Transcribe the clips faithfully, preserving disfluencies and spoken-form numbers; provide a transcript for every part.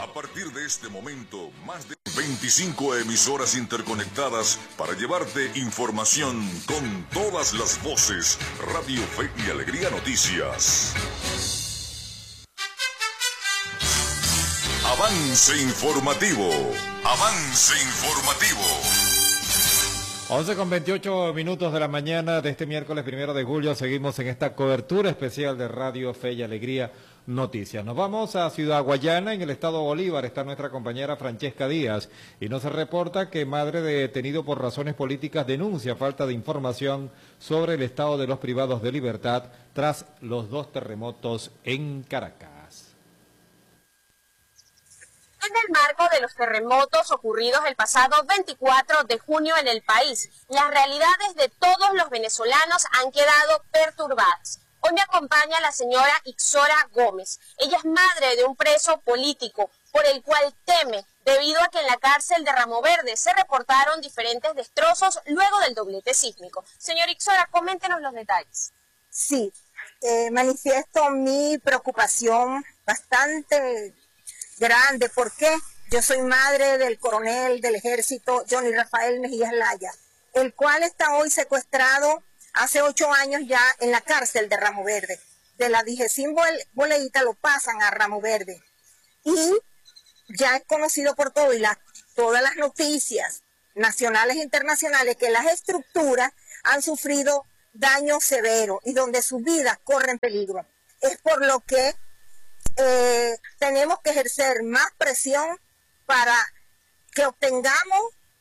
A partir de este momento, más de veinticinco emisoras interconectadas para llevarte información con todas las voces. Radio Fe y Alegría Noticias. Avance informativo. Avance informativo. once con veintiocho minutos de la mañana de este miércoles primero de julio. Seguimos en esta cobertura especial de Radio Fe y Alegría Noticias. Nos vamos a Ciudad Guayana, en el estado Bolívar. Está nuestra compañera Francesca Díaz y nos reporta que madre de detenido por razones políticas denuncia falta de información sobre el estado de los privados de libertad tras los dos terremotos en Caracas. En el marco de los terremotos ocurridos el pasado veinticuatro de junio en el país, las realidades de todos los venezolanos han quedado perturbadas. Hoy me acompaña la señora Ixora Gómez. Ella es madre de un preso político por el cual teme debido a que en la cárcel de Ramo Verde se reportaron diferentes destrozos luego del doblete sísmico. Señora Ixora, coméntenos los detalles. Sí, eh, manifiesto mi preocupación bastante grande, porque yo soy madre del coronel del ejército Johnny Rafael Mejías Laya, el cual está hoy secuestrado hace ocho años ya en la cárcel de Ramo Verde. De la Digecim Boleíta lo pasan a Ramo Verde. Y ya es conocido por todo, y la, todas las noticias nacionales e internacionales, que las estructuras han sufrido daños severos y donde sus vidas corren peligro. Es por lo que Eh, tenemos que ejercer más presión para que obtengamos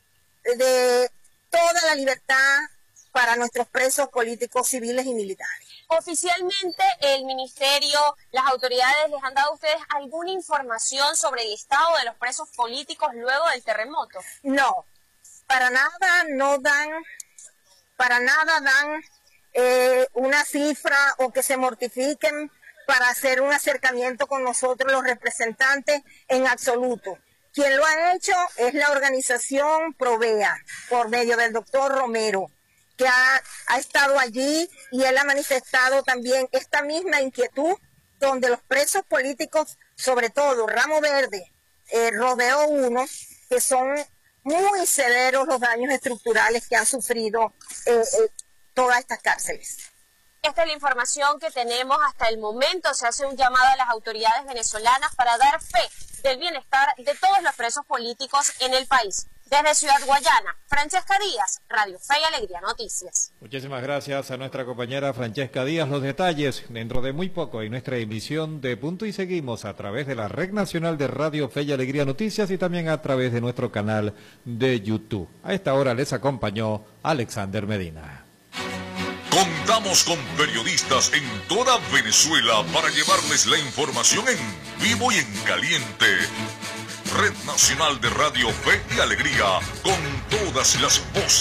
de toda la libertad para nuestros presos políticos, civiles y militares. Oficialmente, el ministerio, las autoridades, ¿les han dado a ustedes alguna información sobre el estado de los presos políticos luego del terremoto? No, para nada no dan, para nada dan eh, una cifra o que se mortifiquen para hacer un acercamiento con nosotros los representantes en absoluto. Quien lo ha hecho es la organización Provea, por medio del doctor Romero, que ha, ha estado allí, y él ha manifestado también esta misma inquietud, donde los presos políticos, sobre todo Ramo Verde, eh, Rodeo uno, que son muy severos los daños estructurales que han sufrido eh, eh, todas estas cárceles. Esta es la información que tenemos hasta el momento. Se hace un llamado a las autoridades venezolanas para dar fe del bienestar de todos los presos políticos en el país. Desde Ciudad Guayana, Francesca Díaz, Radio Fe y Alegría Noticias. Muchísimas gracias a nuestra compañera Francesca Díaz. Los detalles dentro de muy poco en nuestra emisión de Punto y Seguimos a través de la Red Nacional de Radio Fe y Alegría Noticias y también a través de nuestro canal de YouTube. A esta hora les acompañó Alexander Medina. Contamos con periodistas en toda Venezuela para llevarles la información en vivo y en caliente. Red Nacional de Radio Fe y Alegría, con todas las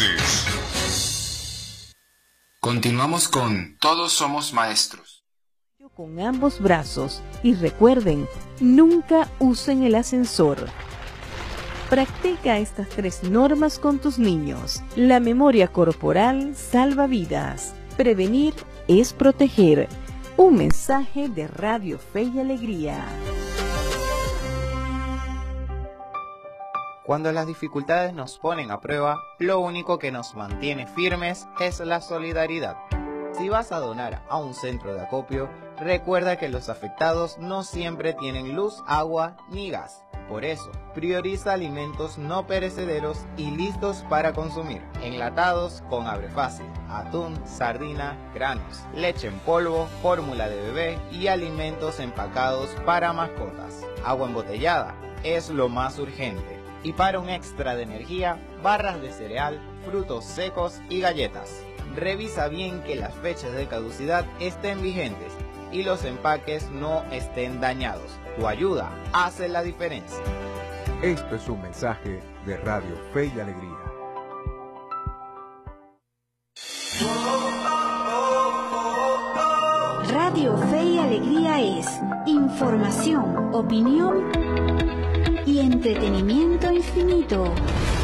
voces. Continuamos con Todos Somos Maestros. Con ambos brazos y recuerden, nunca usen el ascensor. Practica estas tres normas con tus niños. La memoria corporal salva vidas. Prevenir es proteger. Un mensaje de Radio Fe y Alegría. Cuando las dificultades nos ponen a prueba, lo único que nos mantiene firmes es la solidaridad. Si vas a donar a un centro de acopio, recuerda que los afectados no siempre tienen luz, agua ni gas. Por eso, prioriza alimentos no perecederos y listos para consumir. Enlatados con abre fácil, atún, sardina, granos, leche en polvo, fórmula de bebé y alimentos empacados para mascotas. Agua embotellada es lo más urgente. Y para un extra de energía, barras de cereal, frutos secos y galletas. Revisa bien que las fechas de caducidad estén vigentes y los empaques no estén dañados. Tu ayuda hace la diferencia. Esto es un mensaje de Radio Fe y Alegría. Radio Fe y Alegría es información, opinión y entretenimiento infinito.